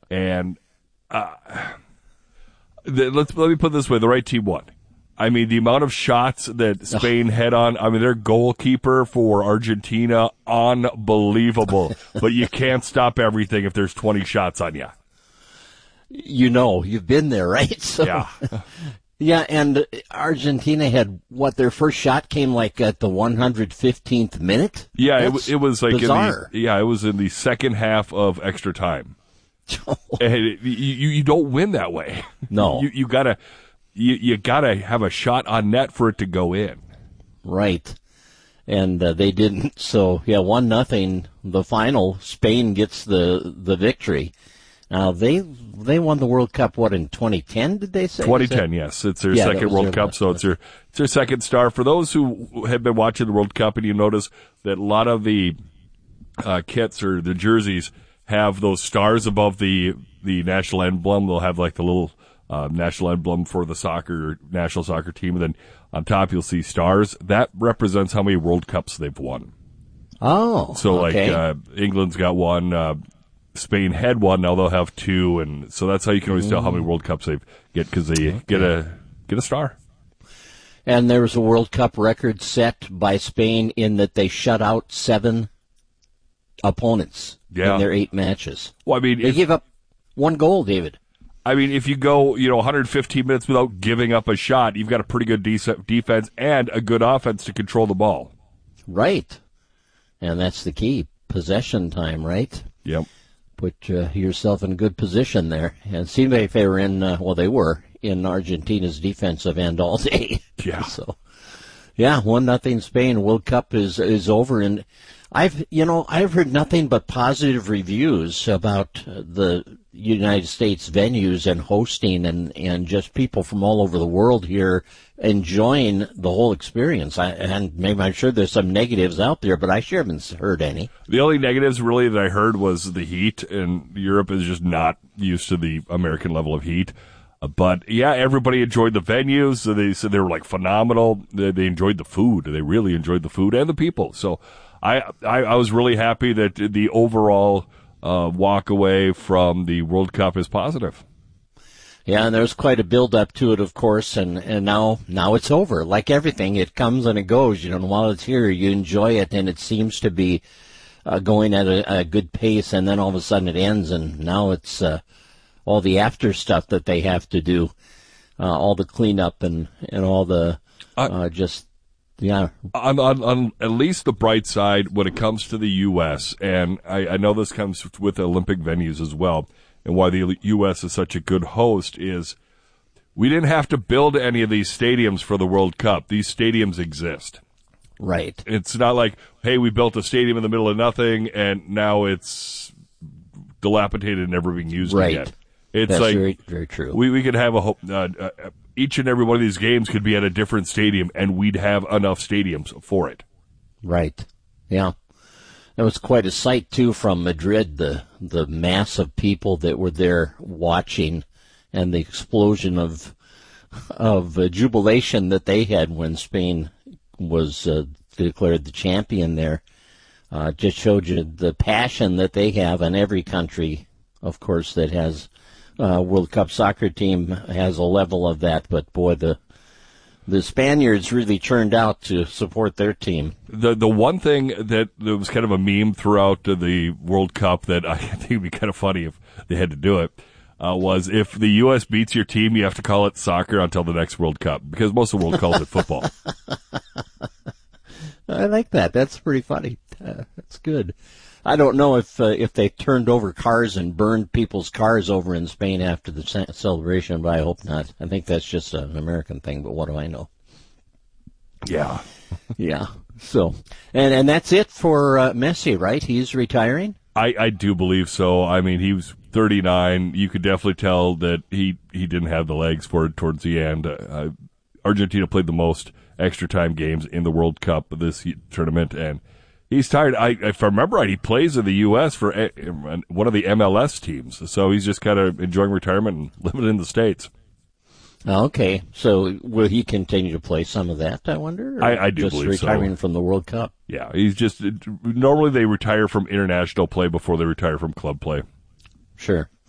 And let me put it this way: the right team won. I mean, the amount of shots that Spain had on, I mean, their goalkeeper for Argentina, unbelievable. But you can't stop everything if there's 20 shots on you. You know, you've been there, right? So, yeah. Yeah, and Argentina had, their first shot came like at the 115th minute? Yeah, it was like bizarre. It was in the second half of extra time. And you don't win that way. No. You gotta have a shot on net for it to go in. Right. And they didn't. So, 1-0, the final. Spain gets the victory. Now, they won the World Cup, in 2010, did they say? 2010, yes. It's their second World Cup, so it's their second star. For those who have been watching the World Cup, and you notice that a lot of the kits or the jerseys have those stars above the national emblem. They'll have like the little national emblem for the national soccer team, and then on top you'll see stars. That represents how many World Cups they've won. Oh, so okay. like England's got one. Spain had one, now they'll have two, and so that's how you can always tell how many World Cups they get, because they get a star. And there was a World Cup record set by Spain in that they shut out 7 opponents in their 8 matches. Well, I mean, they gave up 1 goal, David. I mean, if you go 115 minutes without giving up a shot, you've got a pretty good defense and a good offense to control the ball. Right, and that's the key, possession time, right? Yep. Put yourself in a good position there. And it seemed like they were they were in Argentina's defensive end all day. Yeah. So, 1-0 Spain. World Cup is over, and I've heard nothing but positive reviews about the United States venues and hosting and just people from all over the world here enjoying the whole experience. And maybe I'm sure there's some negatives out there, but I sure haven't heard any. The only negatives really that I heard was the heat, and Europe is just not used to the American level of heat. But everybody enjoyed the venues. They said they were like phenomenal. They enjoyed the food. They really enjoyed the food and the people. So I was really happy that the overall walk away from the World Cup is positive. Yeah, and there's quite a build-up to it, of course, and now it's over. Like everything, it comes and it goes. And while it's here, you enjoy it, and it seems to be going at a good pace, and then all of a sudden it ends, and now it's all the after stuff that they have to do, all the cleanup and all the On at least the bright side, when it comes to the U.S., and I know this comes with Olympic venues as well, and why the U.S. is such a good host is we didn't have to build any of these stadiums for the World Cup. These stadiums exist. Right. It's not like, hey, we built a stadium in the middle of nothing, and now it's dilapidated and never being used again. It's That's like very, very true. We could have each and every one of these games could be at a different stadium, and we'd have enough stadiums for it. Right. Yeah. It was quite a sight, too, from Madrid, the mass of people that were there watching and the explosion of jubilation that they had when Spain was declared the champion there. Just showed you the passion that they have, and every country, of course, that has World Cup soccer team has a level of that. But, boy, the Spaniards really turned out to support their team. The one thing that was kind of a meme throughout the World Cup that I think would be kind of funny if they had to do it was if the U.S. beats your team, you have to call it soccer until the next World Cup, because most of the world calls it football. I like that. That's pretty funny. That's good. I don't know if they turned over cars and burned people's cars over in Spain after the celebration, but I hope not. I think that's just an American thing, but what do I know? Yeah. Yeah. So, and that's it for Messi, right? He's retiring? I do believe so. I mean, he was 39. You could definitely tell that he didn't have the legs for it towards the end. Argentina played the most extra time games in the World Cup this tournament, and he's tired. If I remember right, he plays in the U.S. for one of the MLS teams, so he's just kind of enjoying retirement and living in the States. Okay, so will he continue to play some of that, I wonder? I do believe so. Just retiring from the World Cup? Yeah, he's just, normally they retire from international play before they retire from club play. Sure.